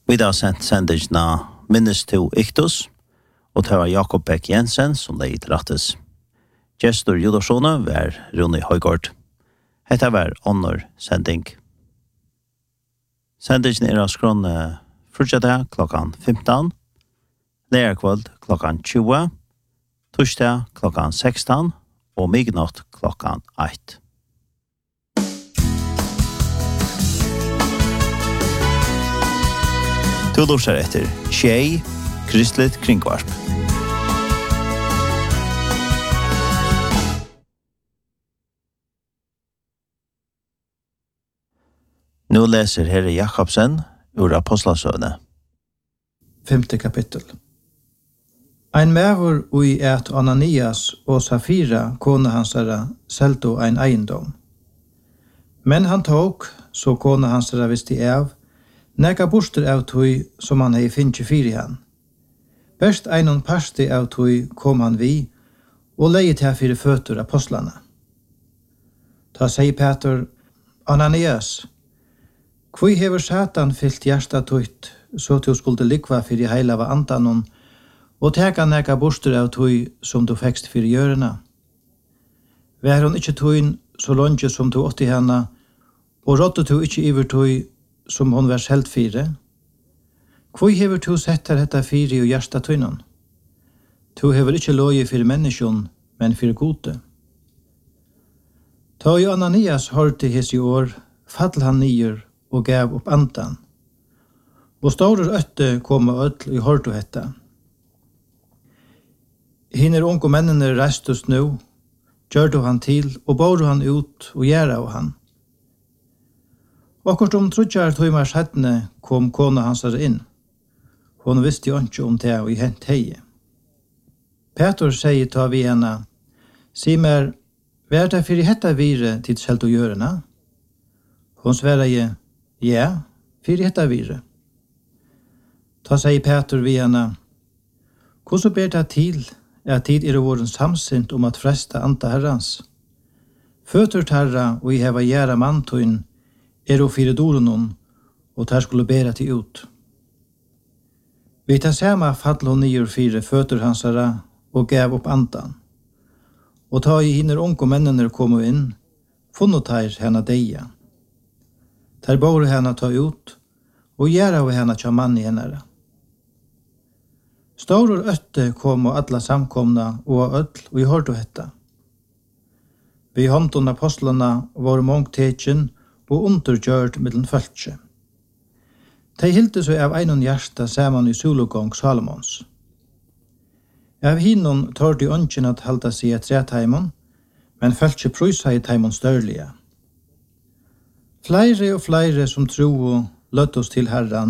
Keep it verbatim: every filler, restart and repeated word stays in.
Vi har sendt sendingene Minnes to Iktus, og det var Jakob Beck Jensen som det gitt rattes. Gestor Judasjone var Rune Høygård. Hette var Honor sending. Sendingen er av skrånne fortsatte klokkan femton, lærerkveld klokkan tjue, torsdag klokkan sexton og midnatt klokkan ett. Du lurer etter Tjei, Kristelig Kringvarp. Nå leser Herre Jakobsen ur Apostlasøvne. Femte kapittel. Ein mævur ui et Ananias og Safira, kone hansara, selto ein eiendom. Men han tok, så kone hansara visste av, neka borster av tui som han hei finnje fyri han. Best einon parsti av tui kom han vi, og leie til fyri føtur apostlana. Ta seg Peter, Ananias, kvui hever Satan fyllt hjärsta tutt, så du skulle likva fyri heila va antanon, og teka neka borster av tui som du fekst fyri gjørena. Vær hon ikkje tuin så longe som du åtti henne, og rådde du ikkje iver tui som hon var helt fire? Kvui hever du sett her hetta fyri og hjärsta tuinon? Du hever ikkje loje fyri menneskjon, men fyri gode. Ta jo Ananias hørte hes i år, fall han nyer og gav opp andan. Og store øtte kom og ødel i hørte hetta. Hinner unge mennene reistes nu, gjør han til og bor han ut og gjør av han. Akkurat om trudjar tøymar sættene kom kona hans inn. Hon visste jo ikke om det og i hent hei. Peter sier ta vi henne, «Si mer, hva er det for i hetta vire til selv å gjøre henne?» Hon svarer je, «Ja, for i hetta vire.» Ta sier Peter vi henne, «Hvordan ber det til at tid er våren samsint om at fresta anta herrans? Føter herra og i heva gjæra mantøyn er og fire dorenon, og der skulle bæra til ut. Vi tar sama fall og nyer fire føtter hansara og gav opp andan. Og ta i hinner unge mennene kom inn, funnet her henne deia. Der bor henne ta ut, og gjør av henne tja mann i henne. Stor øtte kom og alla samkomna og ødel, og i hørte hetta. Vi hånden apostlene var mångteken, og undergjørt middelen følge. De hilte seg av einon hjärsta saman i sologång Salomons. Av hinnon tar de ønsken at halda seg et tretheimon, men følge prysa i teimon størlige. Flere og flere som tro og løtt oss til Herren,